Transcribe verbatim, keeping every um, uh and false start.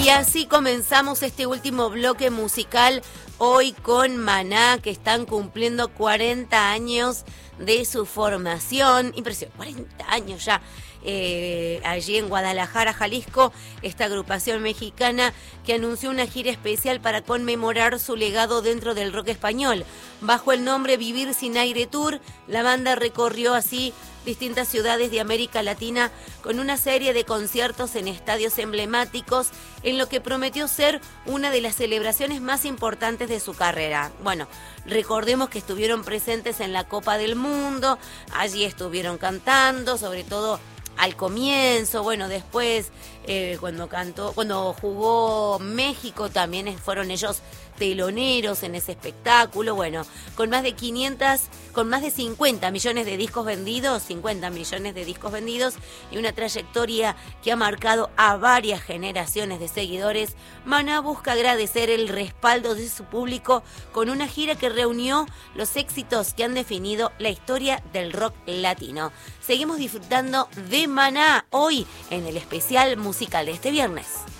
Y así comenzamos este último bloque musical hoy con Maná, que están cumpliendo cuarenta años de su formación. Impresionante, cuarenta años ya. Eh, allí en Guadalajara, Jalisco, esta agrupación mexicana que anunció una gira especial para conmemorar su legado dentro del rock español. Bajo el nombre Vivir Sin Aire Tour, la banda recorrió así distintas ciudades de América Latina con una serie de conciertos en estadios emblemáticos en lo que prometió ser una de las celebraciones más importantes de su carrera. Bueno, recordemos que estuvieron presentes en la Copa del Mundo, allí estuvieron cantando, sobre todo al comienzo, bueno, después eh, cuando cantó, cuando jugó México también fueron ellos teloneros en ese espectáculo. Bueno, con más de quinientos, con más de cincuenta millones de discos vendidos, cincuenta millones de discos vendidos y una trayectoria que ha marcado a varias generaciones de seguidores, Maná busca agradecer el respaldo de su público con una gira que reunió los éxitos que han definido la historia del rock latino. Seguimos disfrutando de Maná hoy en el especial musical de este viernes.